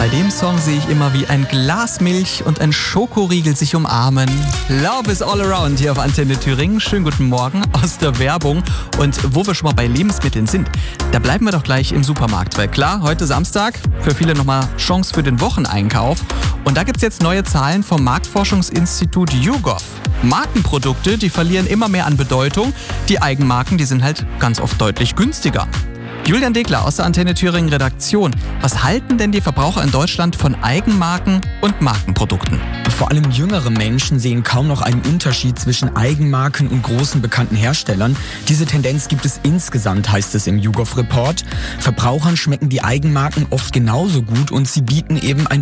Bei dem Song sehe ich immer, wie ein Glas Milch und ein Schokoriegel sich umarmen. Love is all around hier auf Antenne Thüringen. Schönen guten Morgen aus der Werbung. Und wo wir schon mal bei Lebensmitteln sind, da bleiben wir doch gleich im Supermarkt. Weil klar, heute Samstag, für viele nochmal Chance für den Wocheneinkauf. Und da gibt es jetzt neue Zahlen vom Marktforschungsinstitut YouGov. Markenprodukte, die verlieren immer mehr an Bedeutung. Die Eigenmarken, die sind halt ganz oft deutlich günstiger. Julian Degler aus der Antenne Thüringen Redaktion. Was halten denn die Verbraucher in Deutschland von Eigenmarken und Markenprodukten? Vor allem jüngere Menschen sehen kaum noch einen Unterschied zwischen Eigenmarken und großen bekannten Herstellern. Diese Tendenz gibt es insgesamt, heißt es im YouGov-Report. Verbrauchern schmecken die Eigenmarken oft genauso gut und sie bieten eben ein